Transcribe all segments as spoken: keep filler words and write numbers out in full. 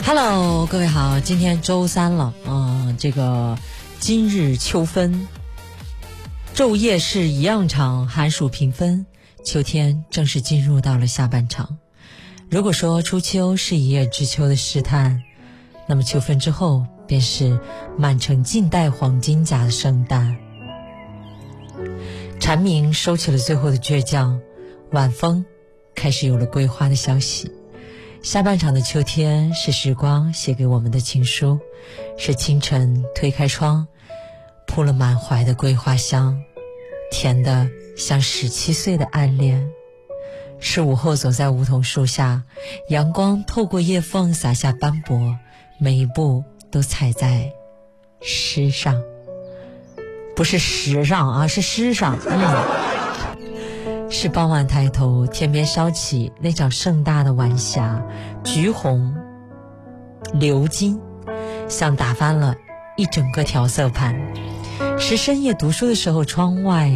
Hello， 各位好，今天周三了，嗯、呃，这个今日秋分，昼夜是一样长，寒暑平分，秋天正式进入到了下半场。如果说初秋是一叶知秋的试探，那么秋分之后便是满城尽带黄金甲的圣诞。蝉鸣收起了最后的倔强，晚风开始有了归花的消息。下半场的秋天是时光写给我们的情书，是清晨推开窗铺了满怀的桂花香，甜得像十七岁的暗恋。是午后走在梧桐树下，阳光透过叶缝洒下斑驳，每一步都踩在诗上，不是石上啊，是诗上。嗯，是傍晚抬头，天边烧起那场盛大的晚霞，橘红鎏金，像打翻了一整个调色盘。是深夜读书的时候，窗外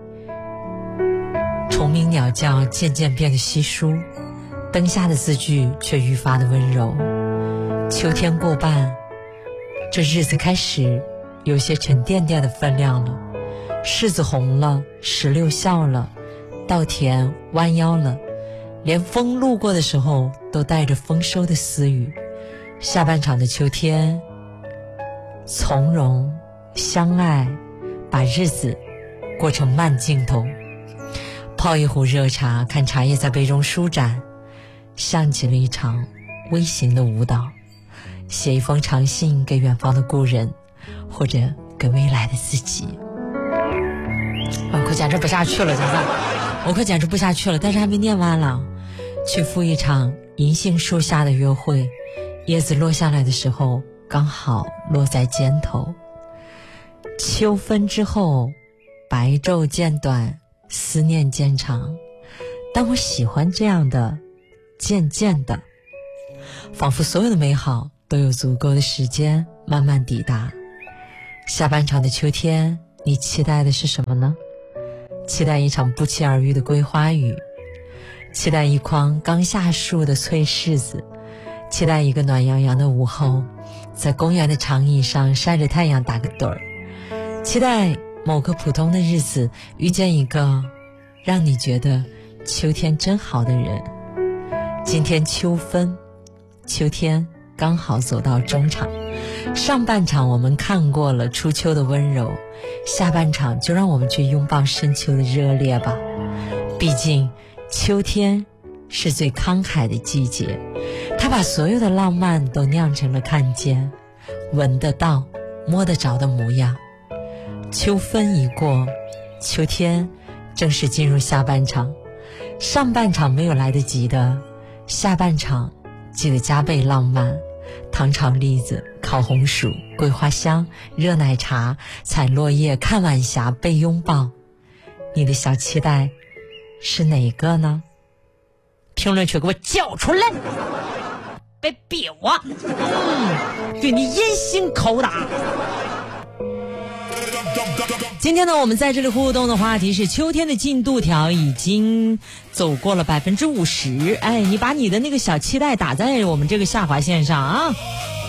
虫鸣鸟叫渐渐变得稀疏，灯下的字句却愈发的温柔。秋天过半，这日子开始有些沉甸甸的分量了。柿子红了，石榴笑了，稻田弯腰了，连风路过的时候都带着丰收的私语。下半场的秋天，从容相爱，把日子过成慢镜头。泡一壶热茶，看茶叶在杯中舒展，像极了一场微型的舞蹈。写一封长信给远方的故人，或者给未来的自己。我快简直不下去了，现在我快简直不下去了，但是还没念完了。去赴一场银杏树下的约会，叶子落下来的时候刚好落在肩头。秋分之后，白昼渐短，思念渐长，但我喜欢这样的渐渐的，仿佛所有的美好都有足够的时间慢慢抵达。下半场的秋天，你期待的是什么呢？期待一场不期而遇的桂花雨，期待一筐刚下树的脆柿子，期待一个暖洋洋的午后，在公园的长椅上晒着太阳打个盹儿，期待某个普通的日子遇见一个让你觉得秋天真好的人。今天秋分，秋天刚好走到中场。上半场我们看过了初秋的温柔，下半场就让我们去拥抱深秋的热烈吧。毕竟秋天是最慷慨的季节，它把所有的浪漫都酿成了看见、闻得到、摸得着的模样。秋分一过，秋天正式进入下半场。上半场没有来得及的，下半场记得加倍浪漫。糖炒栗子，烤红薯，桂花香，热奶茶，采落叶，看晚霞，被拥抱。你的小期待是哪个呢？评论区给我叫出来，别逼我，嗯，对你严刑拷打。今天呢，我们在这里互动的话题是秋天的进度条已经走过了百分之五十。哎，你把你的那个小期待打在我们这个下划线上啊。